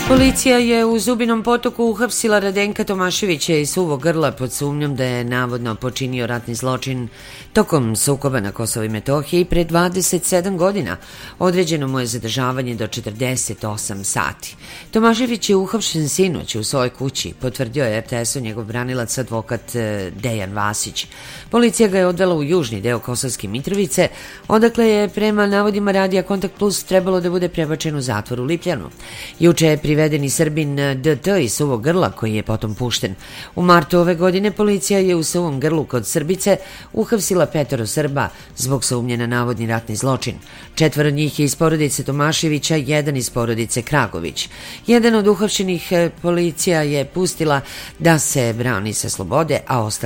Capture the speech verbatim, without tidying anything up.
Policija je u Zubinom Potoku uhapsila Radenka Tomaševića iz Suvog Grla pod sumnjom da je navodno počinio ratni zločin tokom sukoba na Kosovu i Metohiji pre dvadeset sedam godina. Određeno mu je zadržavanje do četrdeset osam sati. Tomašević je uhapšen sinoć u svojoj kući, potvrdio je R T S-u njegov branilac advokat Dejan Vasić. Policija ga je odvela u južni deo Kosovske Mitrovice, odakle je prema navodima Radija Kontakt Plus trebalo da bude prebačen u zatvor u Lipljanu. Juče je privedeni Srbin D T iz Suvog Grla, koji je potom pušten. U martu ove godine policija je u Suvom Grlu kod Srbice uhapsila petoro Srba zbog sumnje na navodni ratni zločin. Četvoro njih je iz porodice Tomaševića, jedan iz porodice Kragović. Jedan od uhapšenih policija je pustila da se brani sa slobode, a ostali